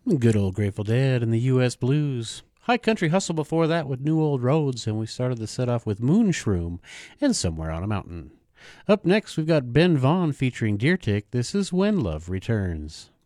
Good old Grateful Dead and the U.S. Blues. High Country Hustle before that with New Old Roads, and we started the set off with Moonshroom and Somewhere on a Mountain. Up next, we've got Ben Vaughn featuring Deer Tick. This is When Love Returns.